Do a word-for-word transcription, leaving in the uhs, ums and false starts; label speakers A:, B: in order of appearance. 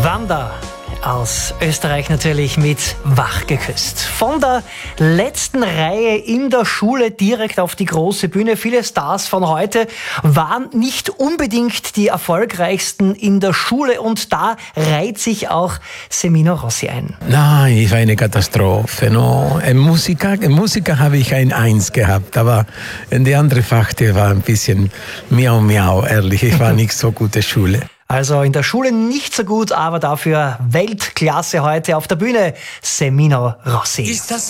A: Wanda aus Österreich natürlich mit Wach geküsst. Von der letzten Reihe in der Schule direkt auf die große Bühne. Viele Stars von heute waren nicht unbedingt die erfolgreichsten in der Schule und da reiht sich auch Semino Rossi ein.
B: Nein, es war eine Katastrophe. No. In Musiker, in Musiker habe ich ein Eins gehabt, aber in die andere Fach, die war ein bisschen miau miau, ehrlich. Ich war nicht so gute Schule.
A: Also in der Schule nicht so gut, aber dafür Weltklasse heute auf der Bühne. Semino Rossi.